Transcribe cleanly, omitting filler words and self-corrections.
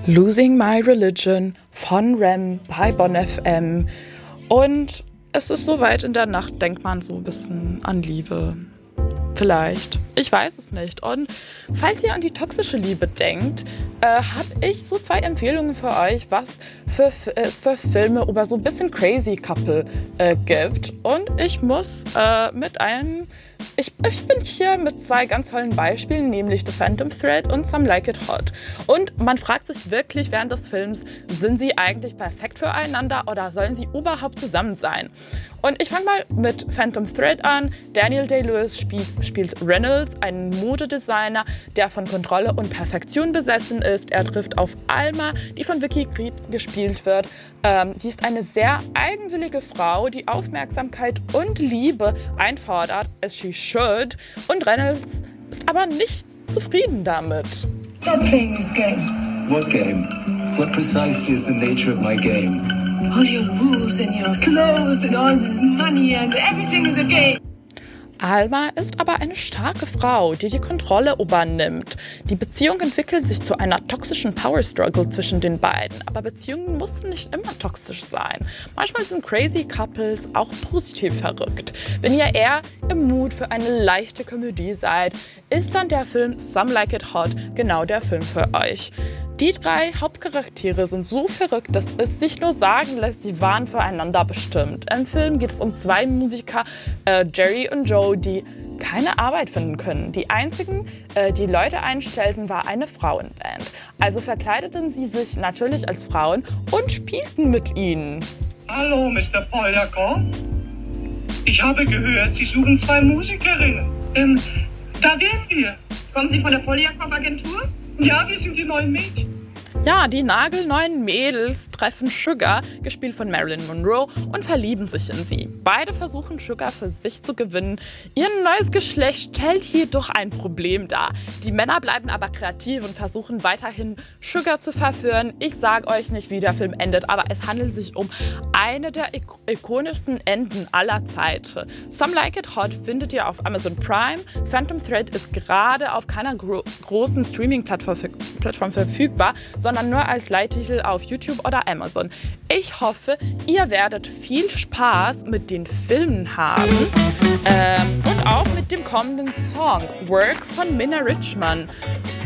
Losing My Religion von Rem bei Bonn FM. Und es ist so weit in der Nacht, denkt man so ein bisschen an Liebe. Vielleicht. Ich weiß es nicht. Und falls ihr an die toxische Liebe denkt, habe ich so 2 Empfehlungen für euch, was es für Filme über so ein bisschen crazy Couple gibt. Und ich muss ich bin hier mit 2 ganz tollen Beispielen, nämlich The Phantom Thread und Some Like It Hot. Und man fragt sich wirklich während des Films, sind sie eigentlich perfekt füreinander oder sollen sie überhaupt zusammen sein? Und ich fange mal mit Phantom Thread an. Daniel Day-Lewis spielt Reynolds, einen Modedesigner, der von Kontrolle und Perfektion besessen ist. Er trifft auf Alma, die von Vicky Krieps gespielt wird. Sie ist eine sehr eigenwillige Frau, die Aufmerksamkeit und Liebe einfordert, as she should. Und Reynolds ist aber nicht zufrieden damit. Stop playing this game. What game? What precisely is the nature of my game? All your rules and your clothes and all this money and everything is a game. Alma ist aber eine starke Frau, die die Kontrolle übernimmt. Die Beziehung entwickelt sich zu einer toxischen Power-Struggle zwischen den beiden. Aber Beziehungen müssen nicht immer toxisch sein. Manchmal sind crazy Couples auch positiv verrückt. Wenn ihr eher im Mut für eine leichte Komödie seid, ist dann der Film Some Like It Hot genau der Film für euch. Die 3 Hauptcharaktere sind so verrückt, dass es sich nur sagen lässt, sie waren füreinander bestimmt. Im Film geht es um 2 Musiker, Jerry und Joe, die keine Arbeit finden können. Die einzigen, die Leute einstellten, war eine Frauenband. Also verkleideten sie sich natürlich als Frauen und spielten mit ihnen. Hallo, Mr. Poljakov. Ich habe gehört, Sie suchen 2 Musikerinnen. Da wären wir. Kommen Sie von der Poljakov-Agentur? Ja, wir sind die neuen Mädchen. Ja, die nagelneuen Mädels treffen Sugar, gespielt von Marilyn Monroe, und verlieben sich in sie. Beide versuchen, Sugar für sich zu gewinnen. Ihr neues Geschlecht stellt jedoch ein Problem dar. Die Männer bleiben aber kreativ und versuchen weiterhin, Sugar zu verführen. Ich sage euch nicht, wie der Film endet, aber es handelt sich um eine der ikonischsten Enden aller Zeiten. Some Like It Hot findet ihr auf Amazon Prime. Phantom Thread ist gerade auf keiner großen Streaming-Plattform verfügbar, sondern nur als Leittitel auf YouTube oder Amazon. Ich hoffe, ihr werdet viel Spaß mit den Filmen haben und auch mit dem kommenden Song Work von Minna Richman.